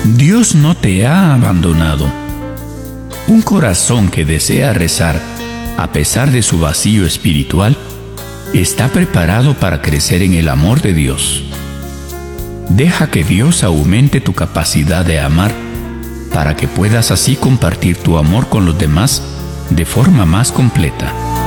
Dios no te ha abandonado. Un corazón que desea rezar, a pesar de su vacío espiritual, está preparado para crecer en el amor de Dios. Deja que Dios aumente tu capacidad de amar, para que puedas así compartir tu amor con los demás de forma más completa.